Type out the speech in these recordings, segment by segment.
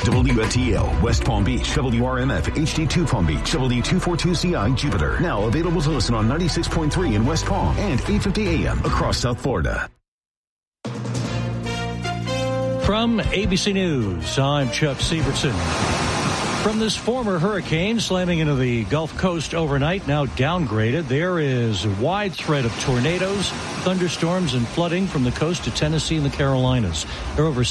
WFTL, West Palm Beach, WRMF, HD2 Palm Beach, W242CI, Jupiter. Now available to listen on 96.3 in West Palm and 850 AM across South Florida. From ABC News, I'm Chuck Severson. From this former hurricane slamming into the Gulf Coast overnight, now downgraded, there is a wide threat of tornadoes, thunderstorms, and flooding from the coast to Tennessee and the Carolinas. There are over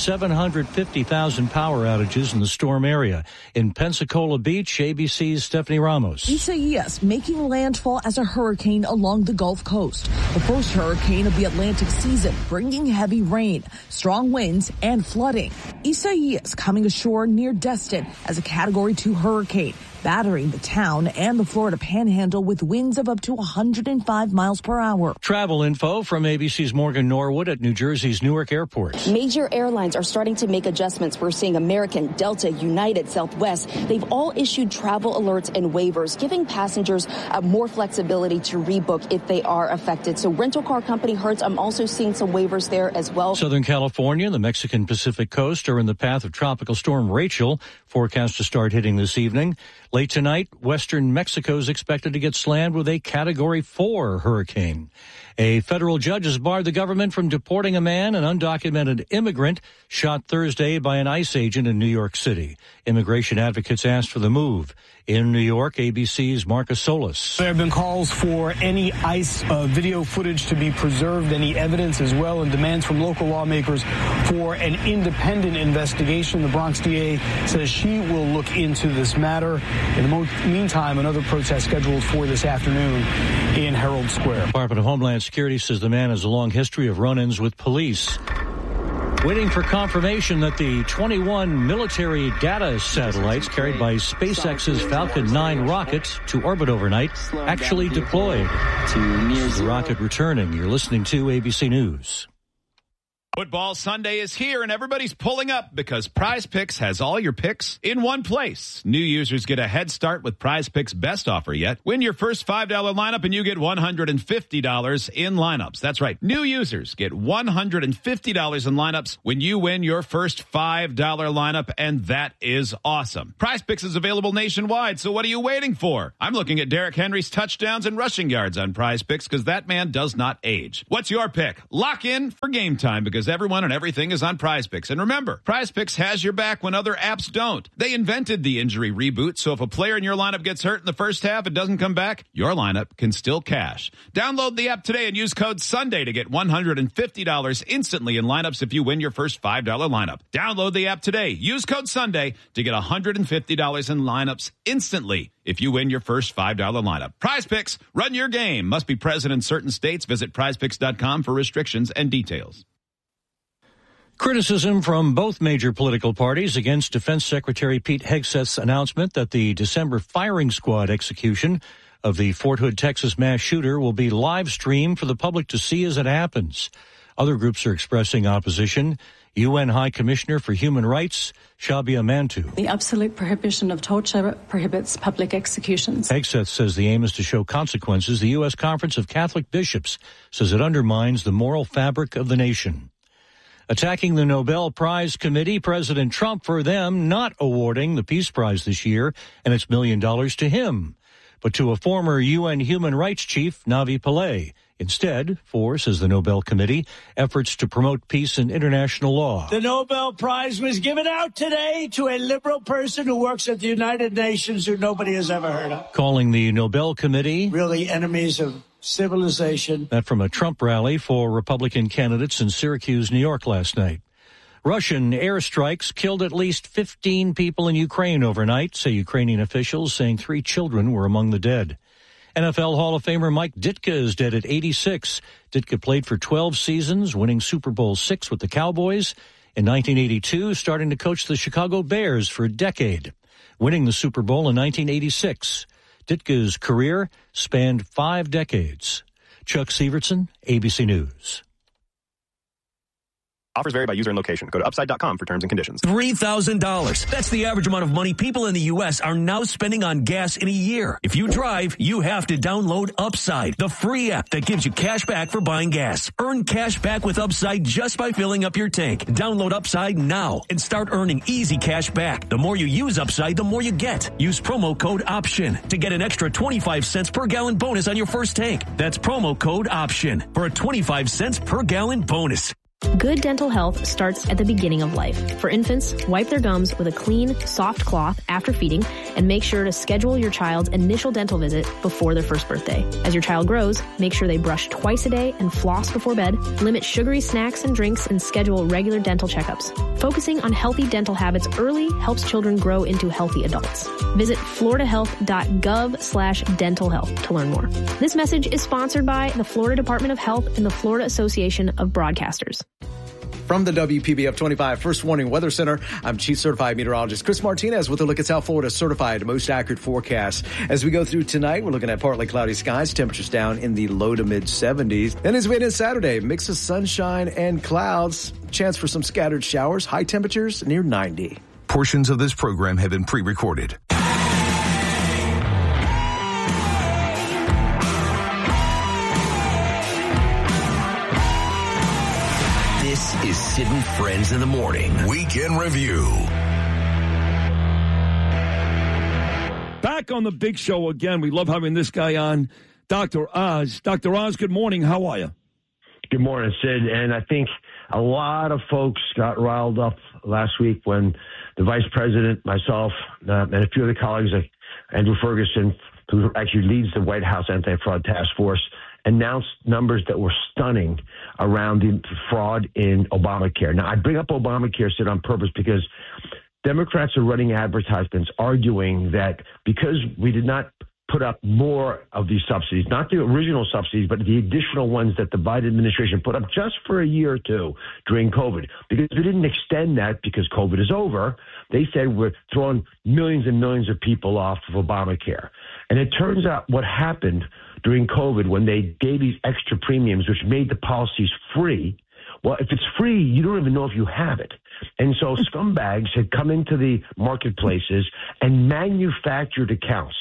750,000 power outages in the storm area. In Pensacola Beach, ABC's Stephanie Ramos. Isaias making landfall as a hurricane along the Gulf Coast. The first hurricane of the Atlantic season, bringing heavy rain, strong winds, and flooding. Isaias coming ashore near Destin as a Category 2 hurricane, battering the town and the Florida Panhandle with winds of up to 105 miles per hour. Travel info from ABC's Morgan Norwood at New Jersey's Newark Airport. Major airlines are starting to make adjustments. We're seeing American, Delta, United, Southwest. They've all issued travel alerts and waivers, giving passengers more flexibility to rebook if they are affected. So rental car company Hertz, I'm also seeing some waivers there as well. Southern California and the Mexican Pacific coast are in the path of Tropical Storm Rachel, forecast to start hitting this evening. Late tonight, western Mexico is expected to get slammed with a Category 4 hurricane. A federal judge has barred the government from deporting a man, an undocumented immigrant, shot Thursday by an ICE agent in New York City. Immigration advocates asked for the move. In New York, ABC's Marcus Solis. There have been calls for any ICE video footage to be preserved, any evidence as well, and demands from local lawmakers for an independent investigation. The Bronx DA says she will look into this matter. In the meantime, another protest scheduled for this afternoon in Herald Square. Department of Homeland Security says the man has a long history of run-ins with police. Waiting for confirmation that the 21 military data satellites carried by SpaceX's Falcon 9 rocket to orbit overnight actually deployed. The rocket returning. You're listening to ABC News. Football Sunday is here, and everybody's pulling up because Prize Picks has all your picks in one place. New users get a head start with Prize Picks' best offer yet. Win your first $5 lineup, and you get $150 in lineups. That's right. New users get $150 in lineups when you win your first $5 lineup, and that is awesome. Prize Picks is available nationwide, so what are you waiting for? I'm looking at Derrick Henry's touchdowns and rushing yards on Prize Picks because that man does not age. What's your pick? Lock in for game time because everyone and everything is on Prize Picks. And remember, Prize Picks has your back when other apps don't. They invented the injury reboot, so if a player in your lineup gets hurt in the first half and doesn't come back, your lineup can still cash. Download the app today and use code SUNDAY to get $150 instantly in lineups if you win your first $5 lineup. Download the app today. Use code SUNDAY to get $150 in lineups instantly if you win your first $5 lineup. Prize Picks, run your game. Must be present in certain states. Visit prizepicks.com for restrictions and details. Criticism from both major political parties against Defense Secretary Pete Hegseth's announcement that the December firing squad execution of the Fort Hood, Texas mass shooter will be live streamed for the public to see as it happens. Other groups are expressing opposition. UN High Commissioner for Human Rights, Shabia Mantu. The absolute prohibition of torture prohibits public executions. Hegseth says the aim is to show consequences. The U.S. Conference of Catholic Bishops says it undermines the moral fabric of the nation. Attacking the Nobel Prize Committee, President Trump for them not awarding the Peace Prize this year and its $1 million to him, but to a former UN human rights chief, Navi Pillay. Instead, for, says the Nobel Committee, efforts to promote peace and international law. The Nobel Prize was given out today to a liberal person who works at the United Nations who nobody has ever heard of. Calling the Nobel Committee really enemies of civilization. That from a Trump rally for Republican candidates in Syracuse, New York last night. Russian airstrikes killed at least 15 people in Ukraine overnight, say Ukrainian officials, saying 3 children were among the dead. NFL Hall of Famer Mike Ditka is dead at 86. Ditka played for 12 seasons, winning Super Bowl VI with the Cowboys. In 1982, starting to coach the Chicago Bears for a decade, winning the Super Bowl in 1986. Ditka's career spanned 5 decades. Chuck Severson, ABC News. Offers vary by user and location. Go to upside.com for terms and conditions. $3,000. That's the average amount of money people in the U.S. are now spending on gas in a year. If you drive, you have to download Upside, the free app that gives you cash back for buying gas. Earn cash back with Upside just by filling up your tank. Download Upside now and start earning easy cash back. The more you use Upside, the more you get. Use promo code OPTION to get an extra 25 cents per gallon bonus on your first tank. That's promo code OPTION for a 25 cents per gallon bonus. Good dental health starts at the beginning of life. For infants, wipe their gums with a clean, soft cloth after feeding, and make sure to schedule your child's initial dental visit before their first birthday. As your child grows, make sure they brush twice a day and floss before bed, limit sugary snacks and drinks, and schedule regular dental checkups. Focusing on healthy dental habits early helps children grow into healthy adults. Visit floridahealth.gov/dental health to learn more. This message is sponsored by the Florida Department of Health and the Florida Association of Broadcasters. From the WPBF 25 First Warning Weather Center, I'm Chief Certified Meteorologist Chris Martinez with a look at South Florida's certified most accurate forecast. As we go through tonight, we're looking at partly cloudy skies, temperatures down in the low to mid 70s. Then as we head into Saturday, mix of sunshine and clouds, chance for some scattered showers, high temperatures near 90. Portions of this program have been pre-recorded. This is Sid and Friends in the Morning. Weekend Review. Back on the big show again. We love having this guy on, Dr. Oz. Dr. Oz, good morning. How are you? Good morning, Sid. And I think a lot of folks got riled up last week when the vice president, myself, and a few other colleagues like Andrew Ferguson, who actually leads the White House Anti-Fraud Task Force, announced numbers that were stunning around the fraud in Obamacare. Now, I bring up Obamacare, Sid, on purpose because Democrats are running advertisements arguing that because we did not put up more of these subsidies, not the original subsidies, but the additional ones that the Biden administration put up just for a year or two during COVID, because we didn't extend that because COVID is over. They said we're throwing millions and millions of people off of Obamacare. And it turns out what happened during COVID when they gave these extra premiums, which made the policies free. Well, if it's free, you don't even know if you have it. And so scumbags had come into the marketplaces and manufactured accounts,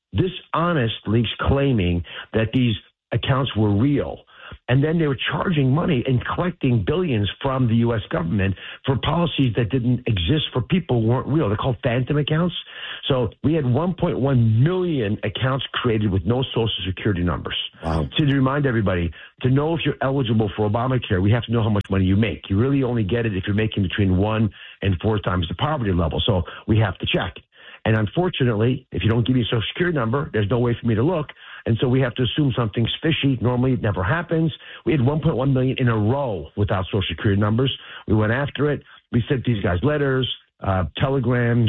dishonestly claiming that these accounts were real. And then they were charging money and collecting billions from the U.S. government for policies that didn't exist for people who weren't real. They're called phantom accounts. So we had 1.1 million accounts created with no Social Security numbers. Wow. So to remind everybody, to know if you're eligible for Obamacare, we have to know how much money you make. You really only get it if you're making between 1 and 4 times the poverty level. So we have to check. And unfortunately, if you don't give me a Social Security number, there's no way for me to look. And so we have to assume something's fishy. Normally it never happens. We had 1.1 million in a row without Social Security numbers. We went after it. We sent these guys letters, telegrams,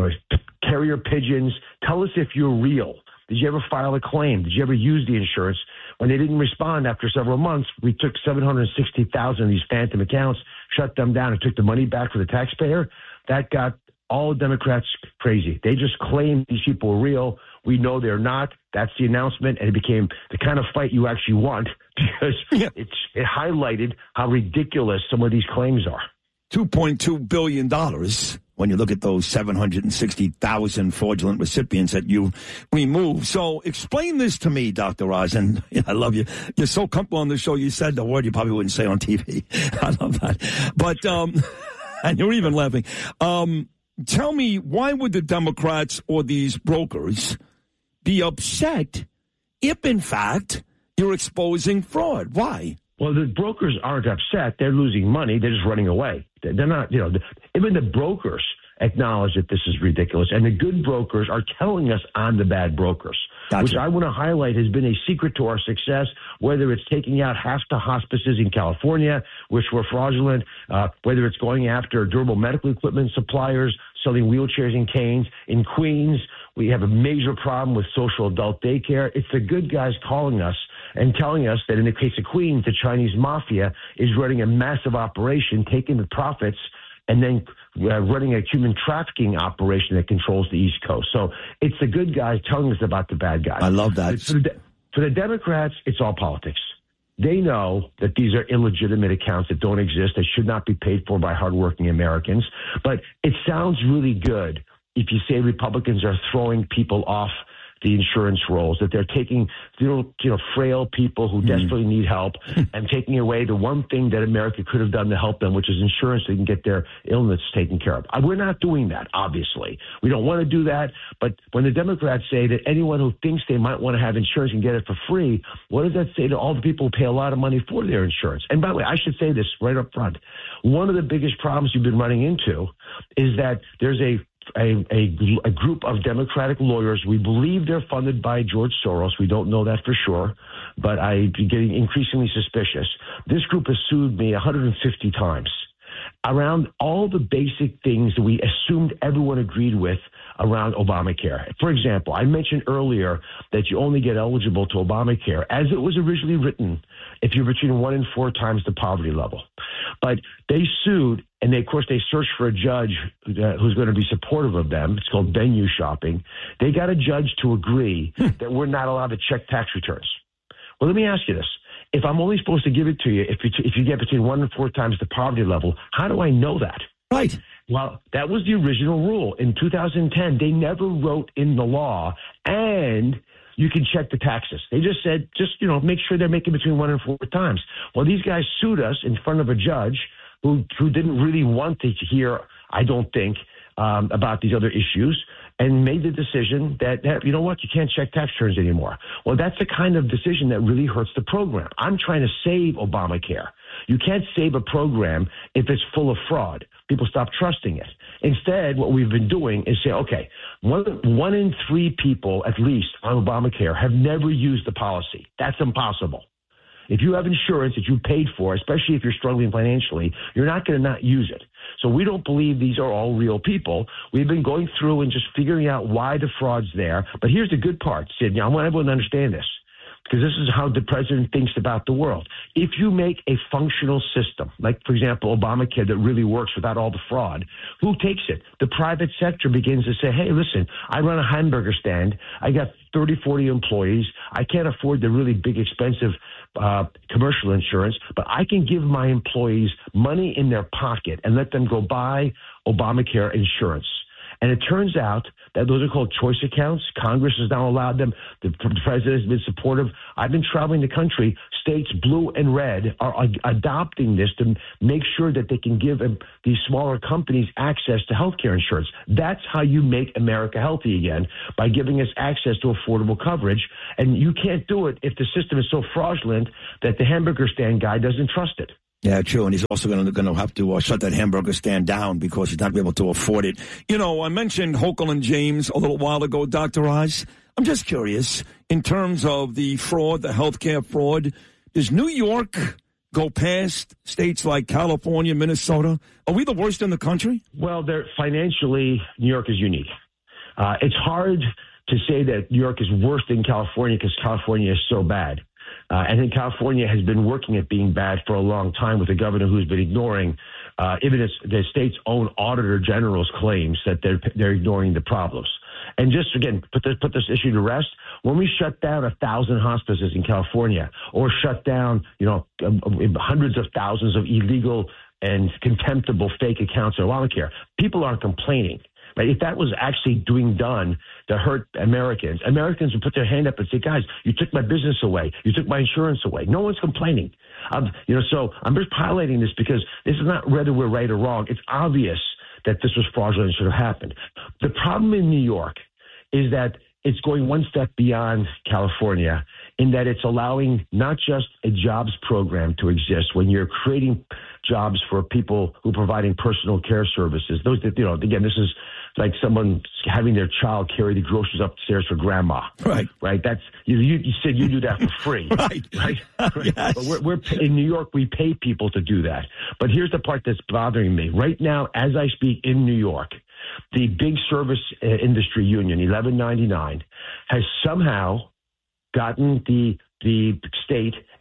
carrier pigeons. Tell us if you're real. Did you ever file a claim? Did you ever use the insurance? When they didn't respond after several months, we took 760,000 of these phantom accounts, shut them down, and took the money back for the taxpayer. That got all Democrats crazy. They just claimed these people were real. We know they're not. That's the announcement, and it became the kind of fight you actually want because it highlighted how ridiculous some of these claims are. $2.2 billion when you look at those 760,000 fraudulent recipients that you removed. So explain this to me, Dr. Oz, and I love you. You're so comfortable on the show. You said the word you probably wouldn't say on TV. I love that. But, and you're even laughing. Tell me, why would the Democrats or these brokers be upset if, in fact, you're exposing fraud? Why? Well, the brokers aren't upset. They're losing money. They're just running away. They're not, even the brokers acknowledge that this is ridiculous. And the good brokers are telling us I'm the bad brokers, which I want to highlight has been a secret to our success, whether it's taking out half the hospices in California, which were fraudulent, whether it's going after durable medical equipment suppliers, selling wheelchairs and canes. In Queens, we have a major problem with social adult daycare. It's the good guys calling us and telling us that in the case of Queens, the Chinese mafia is running a massive operation, taking the profits, and then running a human trafficking operation that controls the East Coast. So it's the good guys telling us about the bad guys. I love that. For the Democrats, it's all politics. They know that these are illegitimate accounts that don't exist, that should not be paid for by hardworking Americans. But it sounds really good if you say Republicans are throwing people off the insurance rolls, that they're taking frail people who desperately need help and taking away the one thing that America could have done to help them, which is insurance so they can get their illness taken care of. We're not doing that, obviously. We don't want to do that. But when the Democrats say that anyone who thinks they might want to have insurance can get it for free, what does that say to all the people who pay a lot of money for their insurance? And by the way, I should say this right up front. One of the biggest problems you've been running into is that there's a group of Democratic lawyers. We believe they're funded by George Soros. We don't know that for sure, but I'm getting increasingly suspicious. This group has sued me 150 times around all the basic things that we assumed everyone agreed with around Obamacare. For example, I mentioned earlier that you only get eligible to Obamacare as it was originally written if you're between 1 and 4 times the poverty level. But they sued, and of course they searched for a judge who's going to be supportive of them. It's called venue shopping. They got a judge to agree that we're not allowed to check tax returns. Well, let me ask you this. If I'm only supposed to give it to you if you get between 1 and 4 times the poverty level, how do I know that? Right. Well, that was the original rule. In 2010, they never wrote in the law, and you can check the taxes. They just said, make sure they're making between 1 and 4 times. Well, these guys sued us in front of a judge who didn't really want to hear, I don't think, about these other issues, and made the decision that, you know what, you can't check tax returns anymore. Well, that's the kind of decision that really hurts the program. I'm trying to save Obamacare. You can't save a program if it's full of fraud. People stop trusting it. Instead, what we've been doing is say, okay, one in 3 people at least on Obamacare have never used the policy. That's impossible. If you have insurance that you paid for, especially if you're struggling financially, you're not going to not use it. So we don't believe these are all real people. We've been going through and just figuring out why the fraud's there. But here's the good part, Sid. I want everyone to understand this, because this is how the president thinks about the world. If you make a functional system, like, for example, Obamacare, that really works without all the fraud, who takes it? The private sector begins to say, hey, listen, I run a hamburger stand. I got 30, 40 employees. I can't afford the really big, expensive commercial insurance, but I can give my employees money in their pocket and let them go buy Obamacare insurance. And it turns out that those are called choice accounts. Congress has now allowed them. The president has been supportive. I've been traveling the country. States blue and red are adopting this to make sure that they can give these smaller companies access to health care insurance. That's how you make America healthy again, by giving us access to affordable coverage. And you can't do it if the system is so fraudulent that the hamburger stand guy doesn't trust it. Yeah, true. And he's also going to have to shut that hamburger stand down because he's not going to be able to afford it. I mentioned Hochul and James a little while ago, Dr. Oz. I'm just curious, in terms of the fraud, the healthcare fraud, does New York go past states like California, Minnesota? Are we the worst in the country? Well, financially, New York is unique. It's hard to say that New York is worse than California because California is so bad. I think California has been working at being bad for a long time with a governor who's been ignoring even the state's own auditor general's claims that they're ignoring the problems. And just, again, put this issue to rest. When we shut down 1,000 hospices in California, or shut down, hundreds of thousands of illegal and contemptible fake accounts in Obamacare, people aren't complaining. Right? If that was actually done to hurt Americans would put their hand up and say, guys, you took my business away. You took my insurance away. No one's complaining. So I'm just highlighting this because this is not whether we're right or wrong. It's obvious that this was fraudulent and should have happened. The problem in New York is that it's going one step beyond California in that it's allowing not just a jobs program to exist when you're creating jobs for people who are providing personal care services. Those that, again, this is like someone having their child carry the groceries upstairs for grandma. Right. Right. That's, you said you do that for free. Right. Yes. But we're in New York, we pay people to do that. But here's the part that's bothering me. Right now, as I speak in New York, the big service industry union, 1199, has somehow gotten the state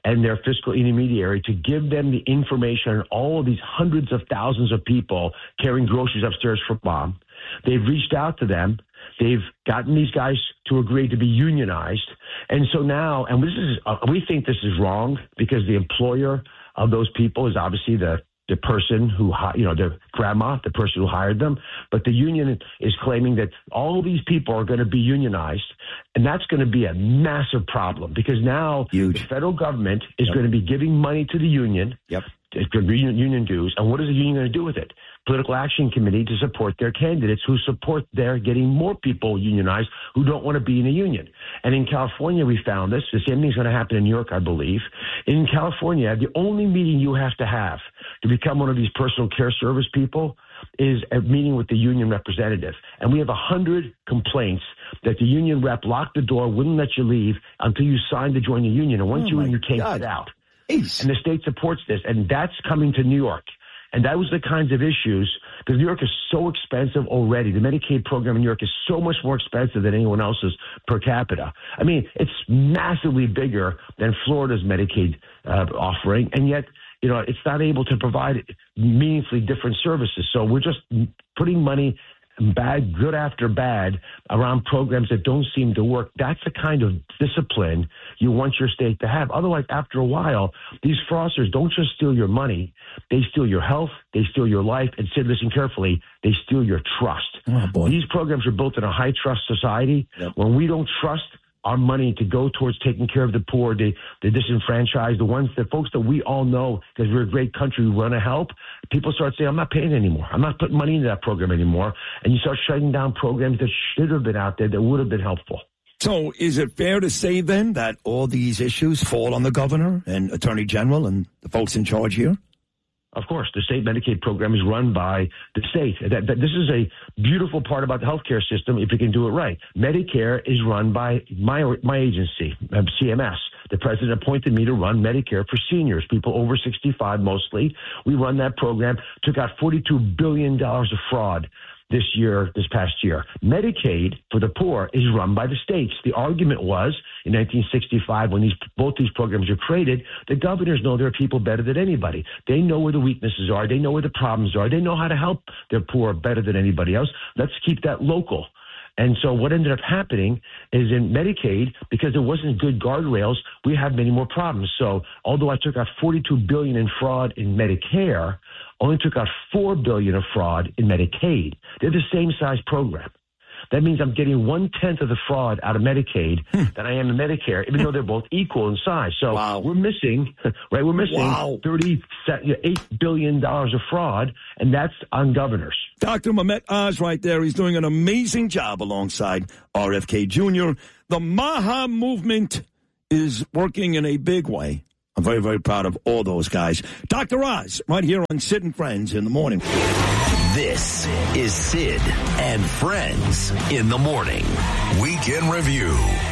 and their fiscal intermediary to give them the information on all of these hundreds of thousands of people carrying groceries upstairs for mom. They've reached out to them. They've gotten these guys to agree to be unionized. And so now, and we think this is wrong because the employer of those people is obviously the person who, their grandma, the person who hired them. But the union is claiming that all of these people are going to be unionized. And that's going to be a massive problem because now the federal government is going to be giving money to the union. It's going to be union dues. And what is the union going to do with it? Political Action Committee to support their candidates who support their getting more people unionized who don't want to be in a union. And in California, we found this. The same thing's going to happen in New York, I believe. In California, the only meeting you have to become one of these personal care service people is a meeting with the union representative. And we have 100 complaints that the union rep locked the door, wouldn't let you leave until you signed to join the union. And once you can't get out. And the state supports this. And that's coming to New York. And that was the kinds of issues, because New York is so expensive already. The Medicaid program in New York is so much more expensive than anyone else's per capita. I mean, it's massively bigger than Florida's Medicaid offering, and yet, it's not able to provide meaningfully different services. So we're just putting money good after bad around programs that don't seem to work. That's the kind of discipline you want your state to have. Otherwise, after a while, these fraudsters don't just steal your money. They steal your health. They steal your life. And listen carefully, they steal your trust. These programs are built in a high trust society. When we don't trust our money to go towards taking care of the poor, the disenfranchised, the folks that we all know because we're a great country, we want to help. People start saying, I'm not paying anymore. I'm not putting money into that program anymore. And you start shutting down programs that should have been out there that would have been helpful. So is it fair to say then that all these issues fall on the governor and attorney general and the folks in charge here? Of course, the state Medicaid program is run by the state. This is a beautiful part about the healthcare system if you can do it right. Medicare is run by my agency, CMS. The president appointed me to run Medicare for seniors, people over 65 mostly. We run that program, took out $42 billion of fraud this past year. Medicaid for the poor is run by the states. The argument was in 1965 when both these programs were created, the governors know their people better than anybody. They know where the weaknesses are. They know where the problems are. They know how to help their poor better than anybody else. Let's keep that local. And so what ended up happening is in Medicaid, because there wasn't good guardrails, we had many more problems. So although I took out $42 billion in fraud in Medicare, only took out $4 billion of fraud in Medicaid. They're the same size program. That means I'm getting 1/10 of the fraud out of Medicaid than I am in Medicare, even though they're both equal in size. So we're missing, right? We're missing $38 billion of fraud, and that's on governors. Dr. Mehmet Oz right there. He's doing an amazing job alongside RFK Jr. The Maha movement is working in a big way. I'm very, very proud of all those guys. Dr. Oz, right here on Sid and Friends in the morning. This is Sid and Friends in the morning. Weekend Review.